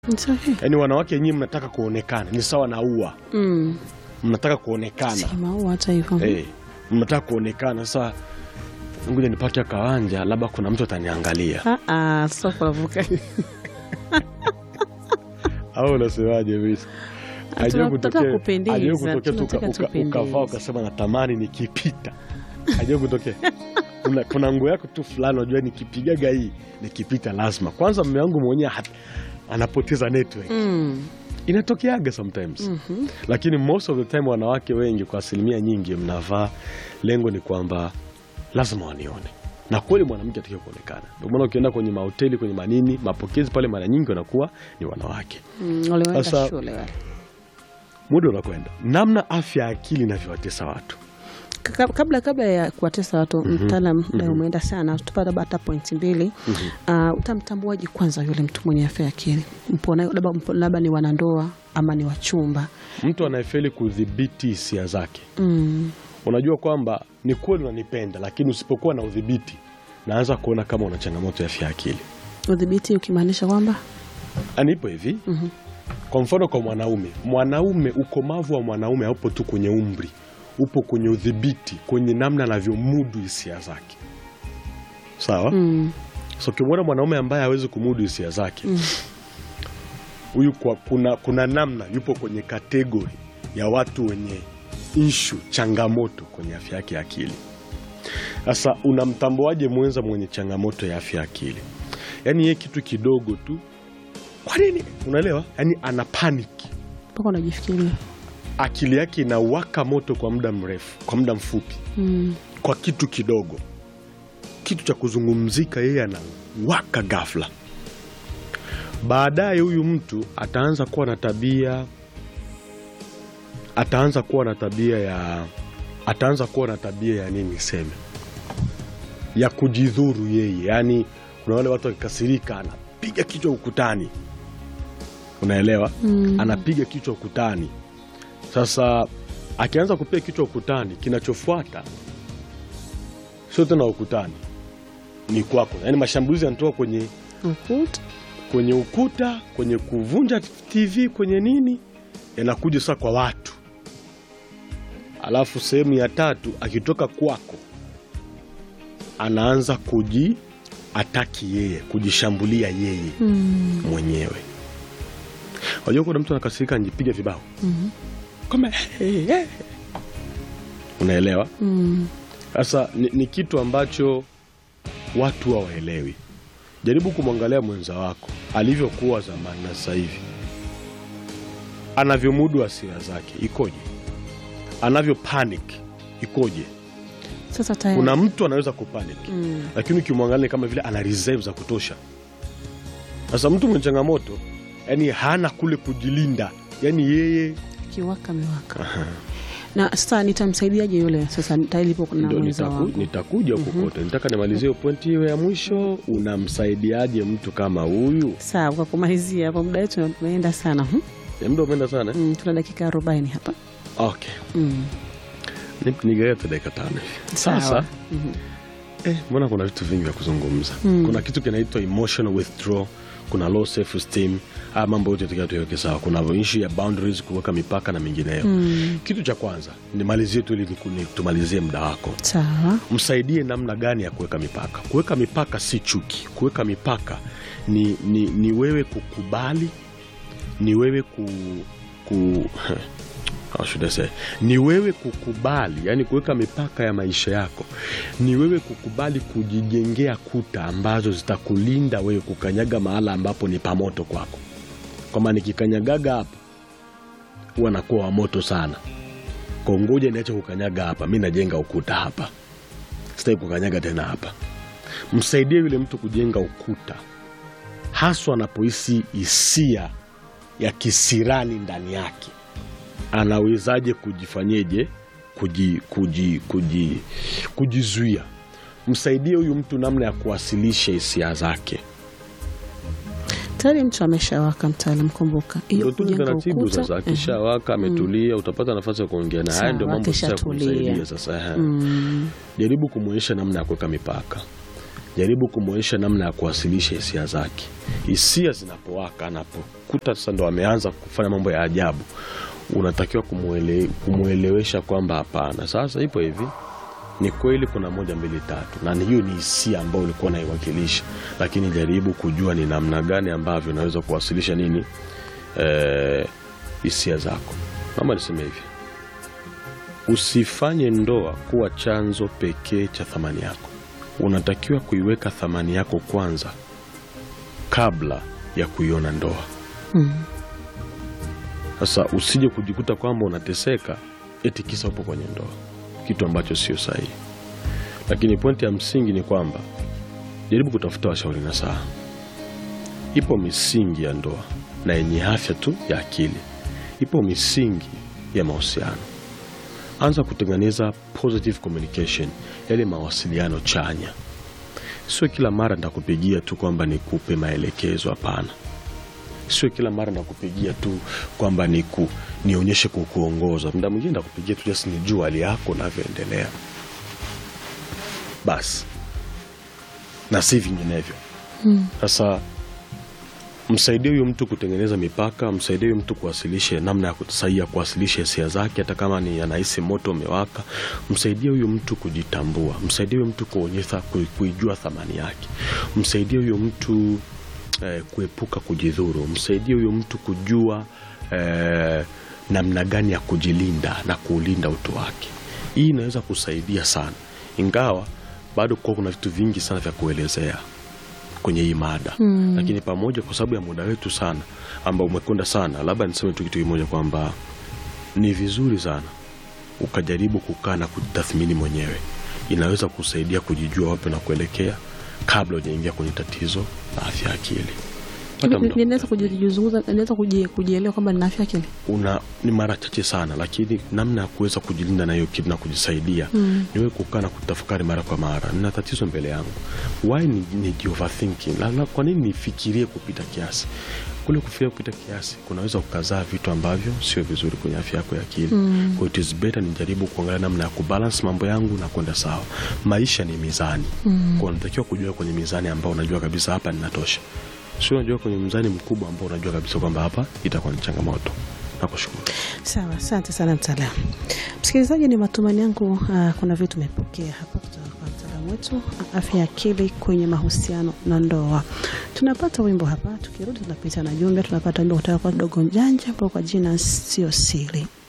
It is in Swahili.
Sahihi. Yaani wanawake nyinyi mnataka kuonekana, ni sawa na ua. Mnataka kuonekana. Si maua hata hivyo. Mnataka kuonekana. Sasa ngoja nipate kawanja, labda kuna mtu ataniangalia. Sasa kuvuka. Au unasemaje mimi? Ajue kutokea ukavaa ukasema natamani nikipita. Ajue kutokea. Kuna nguo yako tu fulani unajua nikipigaga hii nikipita lazima. Kwanza mume wangu mwenyewe anapoteza network. Inatokeaga sometimes. Lakini most of the time wanawake wengi kwa asilimia nyingi mnavaa, lengo ni kwamba lazima wanione. Na kweli mwanamke atakaye kuonekana. Ndio maana ukienda kwenye mahoteli, kwenye manini, mapokezi pale mara nyingi wanakuwa ni wanawake. Sasa shule wale. Muda unakwenda. Namna afya ya akili inavyowatesa watu. Kabla ya kuwatesa watu, mtaalamu umeenda sana, tupata hata point 2. Utamtambuaje kwanza yule mtu mwenye afya ya akili? Labda ni wanandoa ama ni wachumba. Mtu anayefeli kudhibiti hisia zake. Unajua kwamba ni kweli unanipenda, lakini usipokuwa na udhibiti naanza kuona kama una changamoto ya afya ya akili. Udhibiti ukimaanisha kwamba anipo hivi. Kwa mfano kwa mwanaume, ukomavu wa mwanaume haupo tu kwenye umri, upo kwenye udhibiti, kwenye namna anavyomudu hisia zake. Sawa? So kimwona mwanaume ambaye hawezi kumudu hisia zake, huyu kuna namna yupo kwenye kategori ya watu wenye changamoto kwenye afya yake ya akili. Sasa unamtambuaje mwenza mwenye changamoto ya afya ya akili? Yaani yeye kitu kidogo tu, kwa nini? Unaelewa? Yaani ana panic. Mpaka unajifikiria. Akili yake inawaka moto kwa muda mrefu, kwa muda mfupi. Kwa kitu kidogo. Kitu cha kuzungumzika yeye anawaka ghafla. Baadaye huyu mtu ataanza kuwa na tabia ya nini seme? Ya kujidhuru yeye. Yaani kuna wale watu wakikasirika anapiga kichwa ukutani. Unaelewa? Anapiga kichwa ukutani. Sasa akianza kupiga kichwa ukutani, kinachofuata sio tena ukutani, ni kwako. Yaani mashambulizi yanatoka kwenye ukuta, kwenye kuvunja TV, kwenye nini, yanakuja sasa kwa watu. Alafu sehemu ya tatu, akitoka kwako anaanza ataki yeye, kujishambulia yeye mwenyewe. Wajua kuna mtu anakasirika anajipiga vibao. Kama unaelewa? Sasa ni kitu ambacho watu hawaelewi. Jaribu kumwangalia mwenza wako alivyokuwa zamani na sasa hivi. Anavyomudu hasira zake ikoje? Anavyo panic ikoje? Sasa tayari kuna mtu anaweza kupanic, lakini ukimwangalia kama vile ana reserve za kutosha. Sasa mtu mwenye changamoto, yani hana kule kujilinda, yani yeye kiwaka miwaka. Na sasa nitamsaidiaje yule? Sasa nitalipo kuna mwenza wangu. Nitakuja kukote. Nitaka nimalizie point hiyo ya mwisho. Unamsaidiaje mtu kama huyu? Sawa, kwa kumalizia hapo muda wetu umeenda sana. Muda umeenda sana. Tuna dakika 40 hapa. Okay. Nigawa dakika 5 hivi. Sasa mbona kuna vitu vingi vya kuzungumza. Kuna kitu kinaitwa emotional withdrawal, kuna low self esteem, mambo yote tukiweke sawa. Kuna issue ya boundaries, kuweka mipaka na mengineyo. Kitu cha kwanza nimalizie tu ili tumalizie muda wako. Sawa. Msaidie namna gani ya kuweka mipaka. Kuweka mipaka si chuki. Kuweka mipaka ni wewe kukubali, ni wewe ni wewe kukubali, yani kuweka mipaka ya maisha yako. Ni wewe kukubali kujijengea kuta ambazo zitakulinda wewe kukanyaga mahala ambapo ni pamoto kwako. Kama nikikanyagaga hapa huwa nakuwa wa moto sana, kwa ngoja niache kukanyaga hapa, mimi najenga ukuta hapa, sitaki kukanyaga tena hapa. Msaidie yule mtu kujenga ukuta, haswa anapohisi hisia ya kisirani ndani yake. Anawezaje kujifanyeje kujizuia? Msaidie huyu mtu namna ya kuwasilisha hisia zake. Tayari mtu ameshawaka, mtaalamu, kumbuka hiyo kujenga ukuta. Sasa akishawaka ametulia, utapata nafasi ya kuongea na haya. Ndio mambo sasa kumsaidia sasa. Jaribu kumuonyesha namna ya kuweka mipaka. jaribu kumwonyesha namna ya kuwasilisha hisia zake. Hisia zinapowaka, anapokuta sasa ndo ameanza kufanya mambo ya ajabu, unatakiwa kumuelewesha kwamba hapana, sasa ipo hivi, ni kweli kuna 1 2 3, na hiyo ni hisia ambayo ulikuwa unaiwakilisha, lakini jaribu kujua ni namna gani ambavyo unaweza kuwasilisha nini hisia zako. Mama niseme hivi, usifanye ndoa kuwa chanzo pekee cha thamani yako. Unatakiwa kuiweka thamani yako kwanza kabla ya kuiona ndoa. Sasa usije kujikuta kwamba unateseka eti kisa upo kwenye ndoa, kitu ambacho sio sahihi. Lakini pointi ya msingi ni kwamba jaribu kutafuta washauri nasaha. Ipo misingi ya ndoa na yenye afya tu ya akili. Ipo misingi ya mahusiano. Anza kutengeneza positive communication, yale mawasiliano chanya. Sio kila mara nitakupigia tu kwamba nikupe maelekezo, hapana. Sio kila mara nitakupigia tu kwamba nionyeshe kukuongoza. Muda mwingine nitakupigia tu just nijue hali yako inavyoendelea. Basi. Na si vinginevyo. Sasa msaidie huyo mtu kutengeneza mipaka, msaidie huyo mtu kuwasilisha namna ya sahihi kuwasilisha hisia zake, hata kama ni anahisi moto umewaka. Msaidie huyo mtu kujitambua, msaidie huyo mtu kuonyesha kuijua thamani yake. Msaidie huyo mtu kuepuka kujidhuru, msaidie huyo mtu kujua namna gani ya kujilinda na kuulinda utu wake. Hii inaweza kusaidia sana, ingawa bado kuna vitu vingi sana vya kuelezea kwenye hii mada. Lakini pamoja, kwa sababu ya muda wetu sana ambao umekwenda sana, labda niseme tu kitu kimoja kwamba ni vizuri sana ukajaribu kukaa na kujitathmini mwenyewe. Inaweza kusaidia kujijua wapi na kuelekea kabla hujaingia kwenye tatizo la afya ya akili. Ninaweza kujizungumza, ninaweza kujielewa kwamba nina afya akili. Ni mara chache sana, lakini namna ya kuweza kujilinda na hiyo kitu na kujisaidia ni wewe kukaa na kutafakari mara kwa mara. Nina tatizo mbele yangu. Why ni overthinking? Kwa nini nifikirie kupita kiasi? Kule kufikiria kupita kiasi kunaweza kukazaa vitu ambavyo sio vizuri kwenye afya yako ya akili. Kwa it is better nijaribu kuangalia namna ya kubalance mambo yangu na kwenda sawa. Maisha ni mizani. Kwa unatakiwa kujua kwenye mizani ambao unajua kabisa hapa ninatosha. Sio unajua kwenye mzani mkubwa ambao unajua kabisa kwamba hapa itakuwa ni changamoto. Nakushukuru. Sawa, asante sana mtaalamu. Msikilizaji, ni matumaini yangu kuna vitu umepokea hapa kutoka kwa mtaalamu wetu afya ya akili kwenye mahusiano na ndoa. Tunapata wimbo hapa, tukirudi tunapita na jumbe, tunapata wimbo kutoka kwa Dogo Mjanja kwa jina Sio Siri.